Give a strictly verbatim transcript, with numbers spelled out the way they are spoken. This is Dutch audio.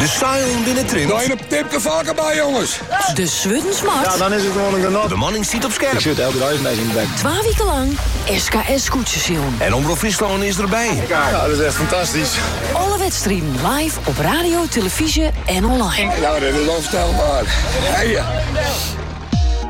De Sion binnen Trint. Nou, een tipje vaker bij, jongens. De Swuddensmart. Ja, dan is het gewoon een genot. De manning ziet op scherp. Ik zit elke dag mee in de bek. Twee weken lang S K S-koetsensilm. En Omroep Friesland is erbij. Ja, dat is echt fantastisch. Alle wedstrijden live op radio, televisie en online. Nou, dat is onvoorstelbaar. Hey, ja.